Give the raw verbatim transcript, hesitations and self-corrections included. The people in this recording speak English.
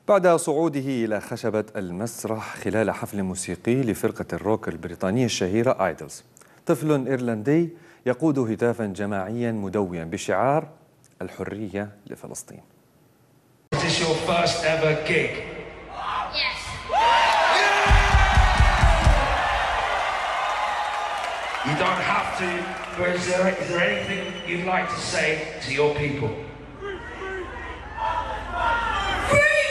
بعد صعوده إلى خشبة المسرح خلال حفل موسيقي لفرقة الروك البريطانية الشهيرة آيدلز، طفل إيرلندي يقود هتافا جماعيا مدويا بشعار الحرية لفلسطين. Is this your first ever gig? Yes. You don't have to, but is there, is there anything you'd like to say to your people?